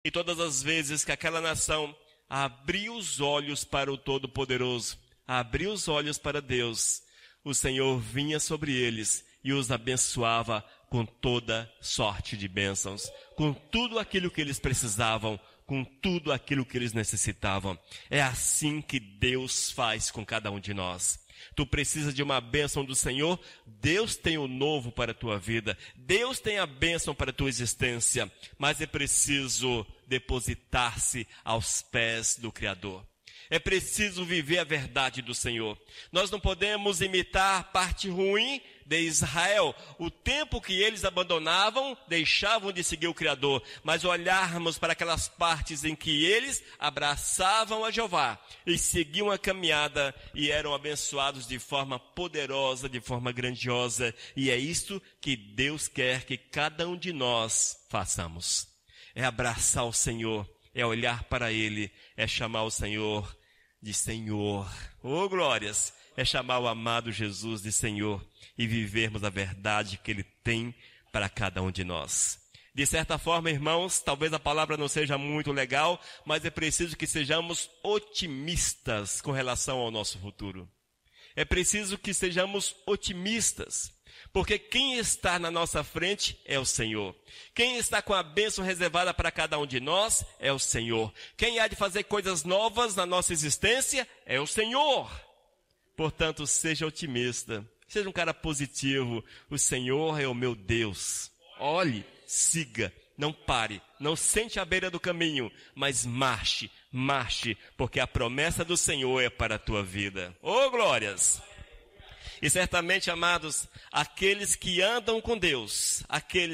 E todas as vezes que aquela nação abriu os olhos para o Todo-Poderoso, abriu os olhos para Deus, o Senhor vinha sobre eles e os abençoava com toda sorte de bênçãos, com tudo aquilo que eles precisavam, com tudo aquilo que eles necessitavam. É assim que Deus faz com cada um de nós. Tu precisas de uma bênção do Senhor, Deus tem o novo para a tua vida, Deus tem a bênção para a tua existência, mas é preciso depositar-se aos pés do Criador. É preciso viver a verdade do Senhor. Nós não podemos imitar a parte ruim de Israel, o tempo que eles abandonavam, deixavam de seguir o Criador, mas olharmos para aquelas partes em que eles abraçavam a Jeová e seguiam a caminhada e eram abençoados de forma poderosa, de forma grandiosa. E é isso que Deus quer que cada um de nós façamos. É abraçar o Senhor, é olhar para Ele, é chamar o Senhor de Senhor. Oh, glórias! É chamar o amado Jesus de Senhor e vivermos a verdade que Ele tem para cada um de nós. De certa forma, irmãos, talvez a palavra não seja muito legal, mas é preciso que sejamos otimistas com relação ao nosso futuro. É preciso que sejamos otimistas, porque quem está na nossa frente é o Senhor. Quem está com a bênção reservada para cada um de nós é o Senhor. Quem há de fazer coisas novas na nossa existência é o Senhor. Portanto, seja otimista, seja um cara positivo. O Senhor é o meu Deus. Olhe, siga, não pare, não sente à beira do caminho, mas marche, porque a promessa do Senhor é para a tua vida. Oh, glórias! E certamente, amados, aqueles que andam com Deus,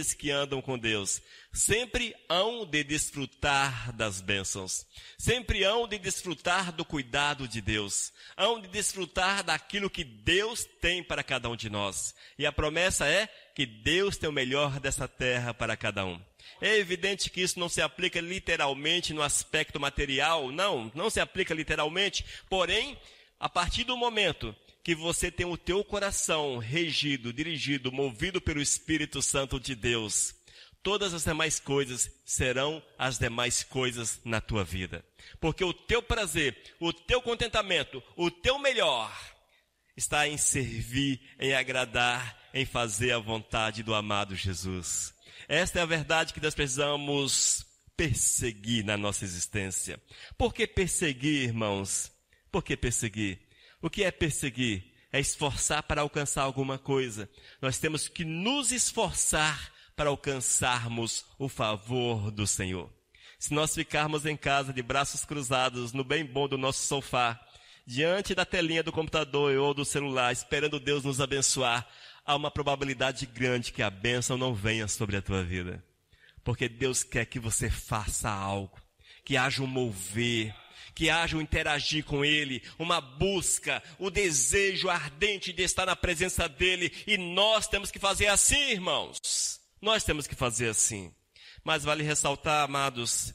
sempre hão de desfrutar das bênçãos, sempre hão de desfrutar do cuidado de Deus, hão de desfrutar daquilo que Deus tem para cada um de nós. E a promessa é que Deus tem o melhor dessa terra para cada um. É evidente que isso não se aplica literalmente no aspecto material, não se aplica literalmente, porém, a partir do momento que você tem o teu coração regido, dirigido, movido pelo Espírito Santo de Deus, todas as demais coisas serão as demais coisas na tua vida. Porque o teu prazer, o teu contentamento, o teu melhor está em servir, em agradar, em fazer a vontade do amado Jesus. Esta é a verdade que nós precisamos perseguir na nossa existência. Por que perseguir, irmãos? Por que perseguir? O que é perseguir? É esforçar para alcançar alguma coisa. Nós temos que nos esforçar para alcançarmos o favor do Senhor. Se nós ficarmos em casa de braços cruzados, no bem bom do nosso sofá, diante da telinha do computador ou do celular, esperando Deus nos abençoar, há uma probabilidade grande que a bênção não venha sobre a tua vida. Porque Deus quer que você faça algo, que haja um mover, que haja um interagir com Ele, uma busca, o desejo ardente de estar na presença dEle. E nós temos que fazer assim, irmãos. Nós temos que fazer assim. Mas vale ressaltar, amados,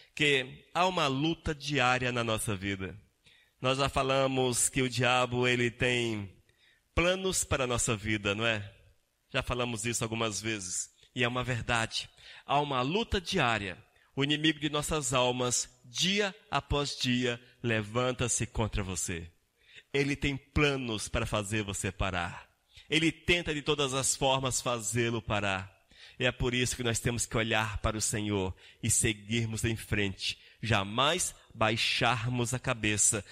que há uma luta diária na nossa vida. Nós já falamos que o diabo, ele tem planos para a nossa vida, não é? Já falamos isso algumas vezes. E é uma verdade. Há uma luta diária. O inimigo de nossas almas, dia após dia, levanta-se contra você. Ele tem planos para fazer você parar. Ele tenta de todas as formas fazê-lo parar. E é por isso que nós temos que olhar para o Senhor e seguirmos em frente. Jamais baixarmos a cabeça,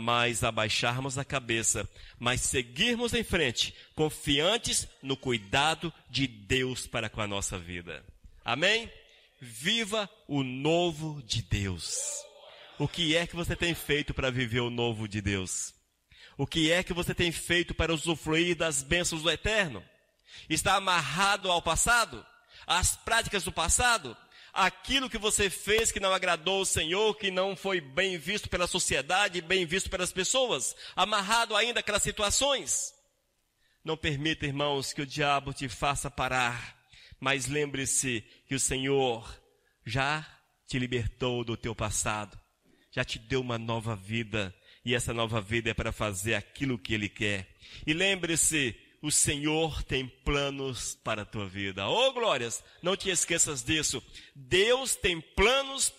mas seguirmos em frente, confiantes no cuidado de Deus para com a nossa vida. Amém? Viva o novo de Deus. O que é que você tem feito para viver o novo de Deus? O que é que você tem feito para usufruir das bênçãos do eterno? Está amarrado ao passado? Às práticas do passado? Aquilo que você fez que não agradou o Senhor, que não foi bem visto pela sociedade, bem visto pelas pessoas? Amarrado ainda àquelas situações? Não permita, irmãos, que o diabo te faça parar. Mas lembre-se que o Senhor já te libertou do teu passado, já te deu uma nova vida, e essa nova vida é para fazer aquilo que Ele quer. E lembre-se, o Senhor tem planos para a tua vida. Oh, glórias, não te esqueças disso. Deus tem planos